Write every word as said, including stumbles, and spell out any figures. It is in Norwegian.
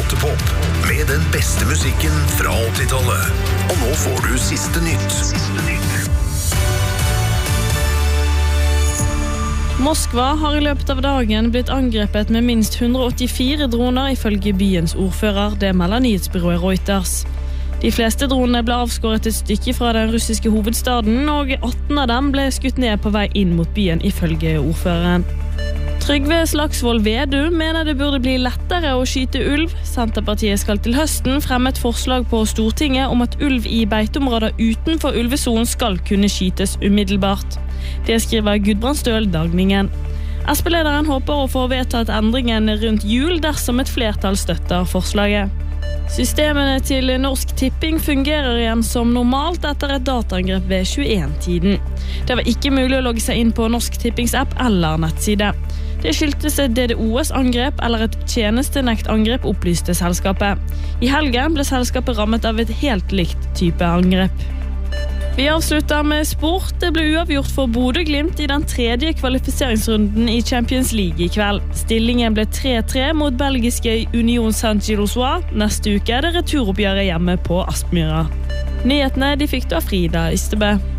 Åttepop, med den beste musikken fra åttitallet. Og nå får du siste nytt. Moskva har i løpet av dagen blitt angrepet med minst hundre åttifire droner ifølge byens ordfører, det melder nyhetsbyrået Reuters. De fleste dronene ble avskåret et stykke fra den russiske hovedstaden, og atten av dem ble skutt ned på vei inn mot byen ifølge ordføreren. Trygve Slagsvold Vedum mener det burde bli lettere å skyte ulv. Senterpartiet skal til høsten fremme et forslag på Stortinget om at ulv i beiteområder utenfor ulvesonen skal kunne skytes umiddelbart. Det skriver Gudbrandsdøl Dagningen. S P-lederen håper å få vedtatt endringen rundt jul dersom et flertall støtter forslaget. Systemene til Norsk Tipping fungerer igjen som normalt etter et dataangrep ved tjueen-tiden. Det var ikke mulig å logge seg inn på Norsk Tippings app eller nettside. Det skyldtes et D D O S-angrep eller et tjenestenektangrep, opplyste selskapet. I helgen ble selskapet rammet av et helt likt type angrep. Vi avslutter med sport. Det ble uavgjort for Bodø/Glimt i den tredje kvalifiseringsrunden i Champions League i kveld. Stillingen ble tre tre mot belgiske Union Saint-Gilloise. Neste uke er det returoppgjøret hjemme på Aspmyra. Nyhetene de fikk du av Frida Ystebø.